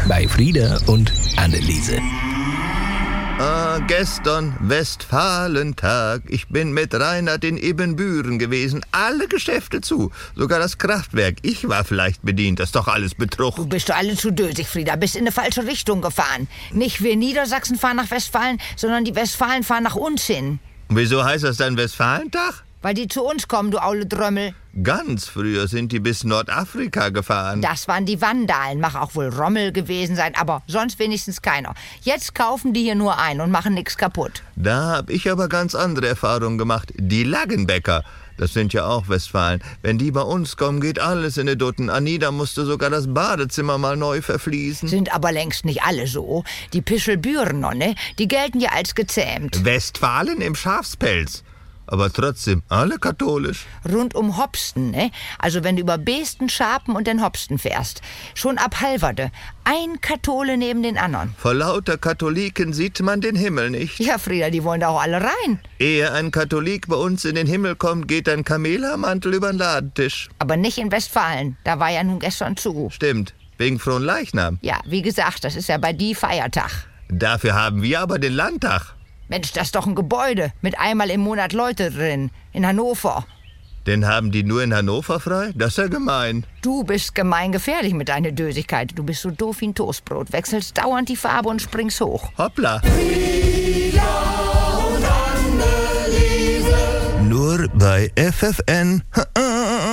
bei Frieda und Anneliese. Gestern Westfalentag. Ich bin mit Reinhard in Ibbenbüren gewesen. Alle Geschäfte zu. Sogar das Kraftwerk. Ich war vielleicht bedient. Das ist doch alles Betrug. Du bist doch alle zu dösig, Frieda. Bist in eine falsche Richtung gefahren. Nicht wir Niedersachsen fahren nach Westfalen, sondern die Westfalen fahren nach uns hin. Wieso heißt das dann Westfalentag? Weil die zu uns kommen, du aule Drömmel. Ganz früher sind die bis Nordafrika gefahren. Das waren die Vandalen. Mag auch wohl Rommel gewesen sein, aber sonst wenigstens keiner. Jetzt kaufen die hier nur ein und machen nichts kaputt. Da hab ich aber ganz andere Erfahrungen gemacht. Die Laggenbäcker, das sind ja auch Westfalen. Wenn die bei uns kommen, geht alles in die Dutten. Anita musste sogar das Badezimmer mal neu verfließen. Sind aber längst nicht alle so. Die Pischelbüren-Nonne, die gelten ja als gezähmt. Westfalen im Schafspelz. Aber trotzdem, alle katholisch. Rund um Hopsten, ne? Also wenn du über Beesten, Schapen und den Hopsten fährst. Schon ab Halverde. Ein Kathole neben den anderen. Vor lauter Katholiken sieht man den Himmel nicht. Ja, Frieda, die wollen da auch alle rein. Ehe ein Katholik bei uns in den Himmel kommt, geht ein Kamelhaarmantel über den Ladentisch. Aber nicht in Westfalen. Da war ja nun gestern zu. Stimmt, wegen Fronleichnam. Ja, wie gesagt, das ist ja bei die Feiertag. Dafür haben wir aber den Landtag. Mensch, das ist doch ein Gebäude mit einmal im Monat Leute drin. In Hannover. Den haben die nur in Hannover frei? Das ist ja gemein. Du bist gemeingefährlich mit deiner Dösigkeit. Du bist so doof wie ein Toastbrot. Wechselst dauernd die Farbe und springst hoch. Hoppla. Frieda und Anneliese. Nur bei FFN.